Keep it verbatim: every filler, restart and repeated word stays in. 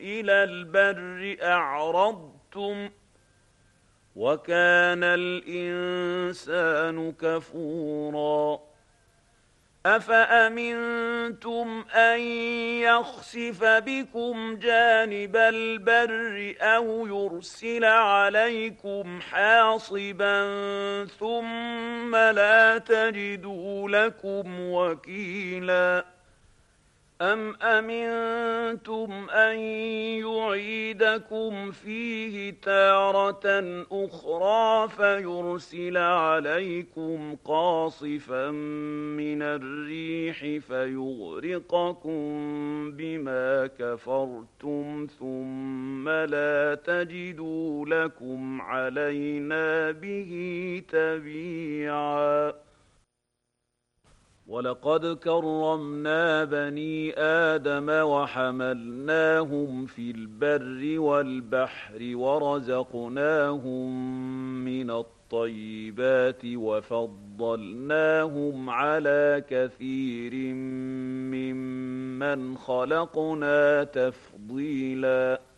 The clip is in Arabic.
إلى البر أعرضتم وكان الإنسان كفورا أفأمنتم أن يخسف بكم جانب البر أو يرسل عليكم حاصبا ثم لا تجدوا لكم وكيلا أم أمنتم أن يعيدكم فيه تارة أخرى فيرسل عليكم قاصفا من الريح فيغرقكم بما كفرتم ثم لا تجدوا لكم علينا به تبيعا ولقد كرمنا بني آدم وحملناهم في البر والبحر ورزقناهم من الطيبات وفضلناهم على كثير ممن خلقنا تفضيلاً